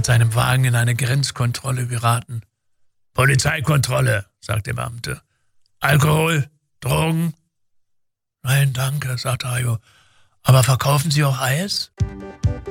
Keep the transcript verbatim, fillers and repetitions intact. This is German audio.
mit seinem Wagen in eine Grenzkontrolle geraten. »Polizeikontrolle«, sagt der Beamte. »Alkohol? Drogen?« »Nein, danke«, sagt Hajo. »Aber verkaufen Sie auch Eis?«